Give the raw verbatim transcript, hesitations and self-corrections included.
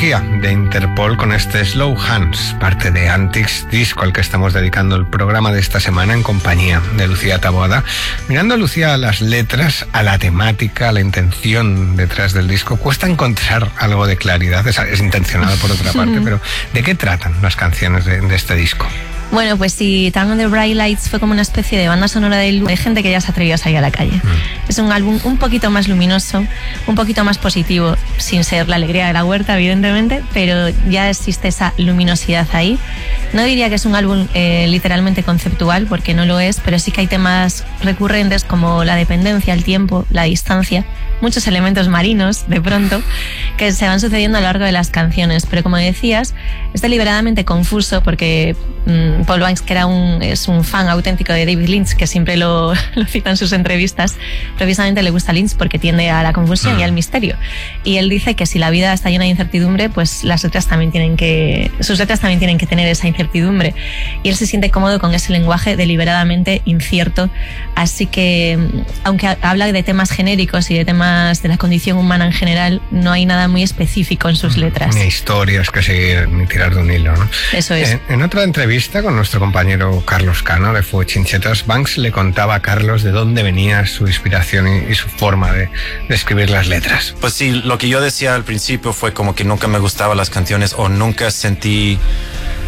Lucía de Interpol con este Slow Hands, parte de Antics, disco al que estamos dedicando el programa de esta semana en compañía de Lucía Taboada. Mirando, Lucía, a las letras, a la temática, a la intención detrás del disco, cuesta encontrar algo de claridad. Es, es intencionado por otra parte, pero ¿de qué tratan las canciones de, de este disco? Bueno, pues si Turn on the Bright Lights fue como una especie de banda sonora de luz, hay gente que ya se atrevió a salir a la calle. Mm. Es un álbum un poquito más luminoso, un poquito más positivo, sin ser la alegría de la huerta, evidentemente, pero ya existe esa luminosidad ahí. No diría que es un álbum eh, literalmente conceptual, porque no lo es, pero sí que hay temas recurrentes como la dependencia, el tiempo, la distancia, muchos elementos marinos, de pronto, que se van sucediendo a lo largo de las canciones. Pero como decías, es deliberadamente confuso porque mmm, Paul Banks, que era un, es un fan auténtico de David Lynch, que siempre lo, lo cita en sus entrevistas, precisamente le gusta Lynch porque tiende a la confusión y al misterio. Y él dice que si la vida está llena de incertidumbre, pues las letras también tienen que, sus letras también tienen que tener esa incertidumbre. Y él se siente cómodo con ese lenguaje deliberadamente incierto. Así que, aunque habla de temas genéricos y de temas de la condición humana en general, no hay nada muy específico en sus letras. Ni historias que seguir, ni tirar de un hilo, ¿no? Eso es. En, en otra entrevista con nuestro compañero Carlos Cano de Fuego Chinchetas, Banks le contaba a Carlos de dónde venía su inspiración y, y su forma de, de escribir las letras. Pues sí, lo que yo decía al principio fue como que nunca me gustaban las canciones o nunca sentí